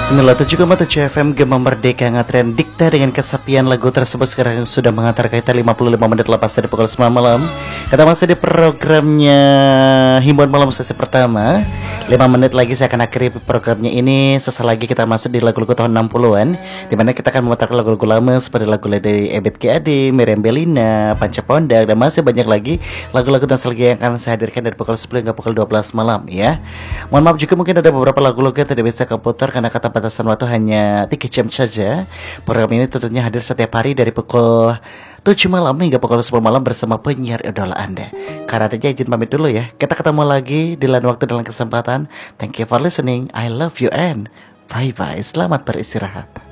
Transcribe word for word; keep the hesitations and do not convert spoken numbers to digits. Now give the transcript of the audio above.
sembilan puluh tujuh koma tujuh F M Gema Merdeka ngetren dikta dengan kesepian lagu tersebut sekarang sudah mengantar kita lima puluh lima menit lepas dari pukul sembilan malam. Kita masih di programnya Himbauan Malam sesi pertama. lima menit lagi saya akan akhiri programnya ini. Sesaat lagi kita masuk di lagu-lagu tahun enam puluhan, dimana kita akan memutarkan lagu-lagu lama seperti lagu dari Ebet G Ade, Meriam Bellina, Panca Pondak, dan masih banyak lagi lagu-lagu nostalgia yang akan saya hadirkan dari pukul sepuluh hingga pukul dua belas malam ya. Mohon maaf juga mungkin ada beberapa lagu-lagu yang tidak bisa keputar karena kata batasan waktu hanya tiga jam saja. Program ini tentunya hadir setiap hari dari pukul tujuh malam hingga pukul sepuluh malam bersama penyiar idola Anda. Karena adanya izin pamit dulu ya. Kita ketemu lagi di lain waktu dalam kesempatan. Thank you for listening. I love you and bye bye. Selamat beristirahat.